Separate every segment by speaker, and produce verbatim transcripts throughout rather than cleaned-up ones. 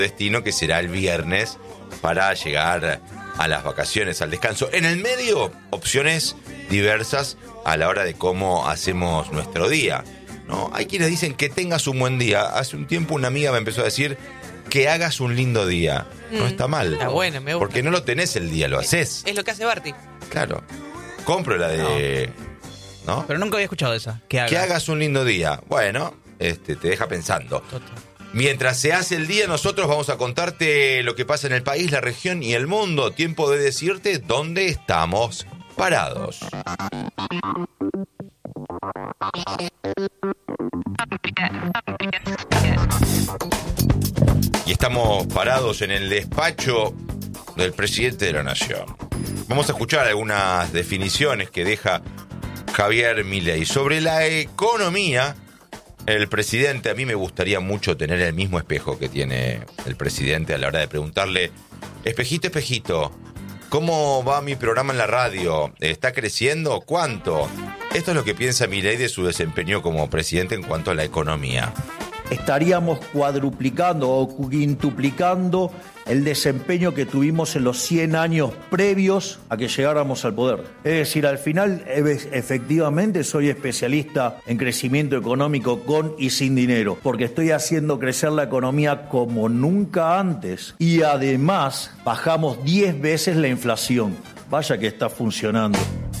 Speaker 1: destino, que será el viernes, para llegar a las vacaciones, al descanso. En el medio, opciones diversas a la hora de cómo hacemos nuestro día, ¿no? Hay quienes dicen que tengas un buen día. Hace un tiempo una amiga me empezó a decir que hagas un lindo día. Mm, no está mal.
Speaker 2: Está bueno, me gusta.
Speaker 1: Porque no lo tenés el día, lo haces.
Speaker 2: Es lo que hace Barty.
Speaker 1: Claro. Compro la de... ¿no?
Speaker 3: ¿no? Pero nunca había escuchado esa. Que hagas,
Speaker 1: que hagas un lindo día. Bueno, este, te deja pensando. Total. Mientras se hace el día, nosotros vamos a contarte lo que pasa en el país, la región y el mundo. Tiempo de decirte dónde estamos parados. Y estamos parados en el despacho del presidente de la Nación. Vamos a escuchar algunas definiciones que deja Javier Milei sobre la economía. El presidente, a mí me gustaría mucho tener el mismo espejo que tiene el presidente a la hora de preguntarle: espejito, espejito, ¿cómo va mi programa en la radio? ¿Está creciendo? ¿Cuánto? Esto es lo que piensa Milei de su desempeño como presidente en cuanto a la economía.
Speaker 4: Estaríamos cuadruplicando o quintuplicando el desempeño que tuvimos en los cien años previos a que llegáramos al poder. Es decir, al final, efectivamente, soy especialista en crecimiento económico con y sin dinero, porque estoy haciendo crecer la economía como nunca antes y además bajamos diez veces la inflación. Vaya que está funcionando.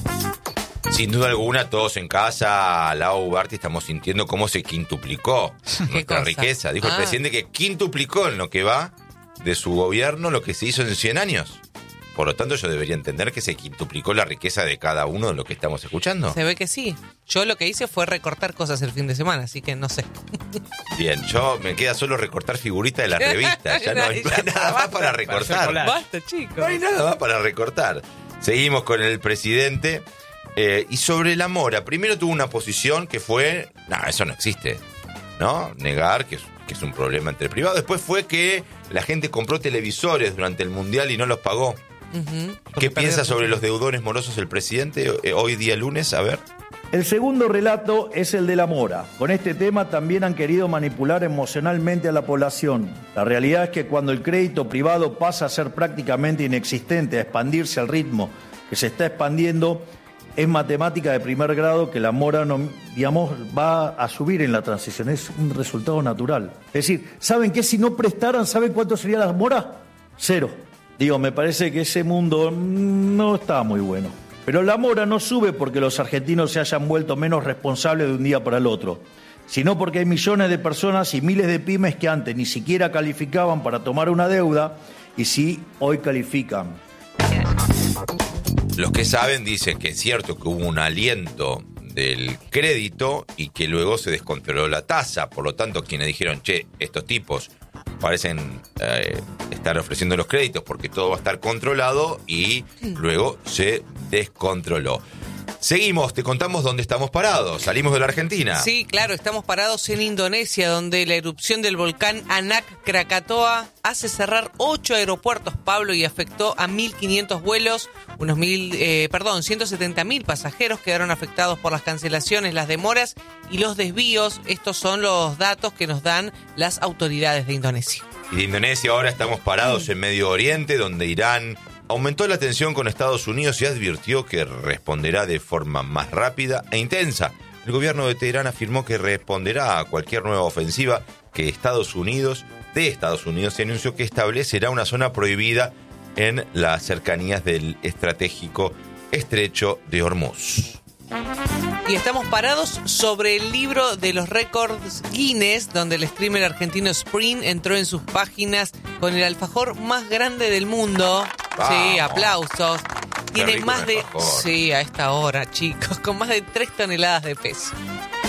Speaker 1: Sin duda alguna, todos en casa, Lau, Barty, estamos sintiendo cómo se quintuplicó nuestra cosa? riqueza. Dijo ah. el presidente que quintuplicó en lo que va de su gobierno lo que se hizo en cien años. Por lo tanto, yo debería entender que se quintuplicó la riqueza de cada uno de lo que estamos escuchando.
Speaker 2: Se ve que sí. Yo lo que hice fue recortar cosas el fin de semana, así que no sé.
Speaker 1: Bien, yo me queda solo recortar figuritas de las revistas. Ya no hay ya nada más para recortar.
Speaker 2: Basta, chicos.
Speaker 1: No hay nada más para recortar. Seguimos con el presidente. Eh, y sobre la mora, primero tuvo una posición que fue, no, eso no existe, ¿no? Negar que es, que es un problema entre privados. Después fue que la gente compró televisores durante el Mundial y no los pagó. Uh-huh. ¿Qué piensa sobre los deudores morosos el presidente eh, hoy día lunes? A ver.
Speaker 4: El segundo relato es el de la mora. Con este tema también han querido manipular emocionalmente a la población. La realidad es que cuando el crédito privado pasa a ser prácticamente inexistente, a expandirse al ritmo que se está expandiendo, es matemática de primer grado que la mora, no, digamos, va a subir en la transición. Es un resultado natural. Es decir, ¿saben qué? Si no prestaran, ¿saben cuánto sería la mora? Cero. Digo, me parece que ese mundo no está muy bueno. Pero la mora no sube porque los argentinos se hayan vuelto menos responsables de un día para el otro, sino porque hay millones de personas y miles de pymes que antes ni siquiera calificaban para tomar una deuda y sí hoy califican.
Speaker 1: Los que saben dicen que es cierto que hubo un aliento del crédito y que luego se descontroló la tasa. Por lo tanto, quienes dijeron, che, estos tipos parecen eh, estar ofreciendo los créditos porque todo va a estar controlado, y luego se descontroló. Seguimos, te contamos dónde estamos parados. Salimos de la Argentina.
Speaker 2: Sí, claro, estamos parados en Indonesia, donde la erupción del volcán Anak Krakatoa hace cerrar ocho aeropuertos, Pablo, y afectó a mil quinientos vuelos. Unos mil, eh, perdón, ciento setenta mil pasajeros quedaron afectados por las cancelaciones, las demoras y los desvíos. Estos son los datos que nos dan las autoridades de Indonesia.
Speaker 1: Y de Indonesia ahora estamos parados en Medio Oriente, donde Irán aumentó la tensión con Estados Unidos y advirtió que responderá de forma más rápida e intensa. El gobierno de Teherán afirmó que responderá a cualquier nueva ofensiva que Estados Unidos, de Estados Unidos, y anunció que establecerá una zona prohibida en las cercanías del estratégico estrecho de Hormuz.
Speaker 2: Y estamos parados sobre el libro de los récords Guinness, donde el streamer argentino Spring entró en sus páginas con el alfajor más grande del mundo. Wow. Sí, aplausos. Tiene más de... Sí, a esta hora, chicos, con más de tres toneladas de peso.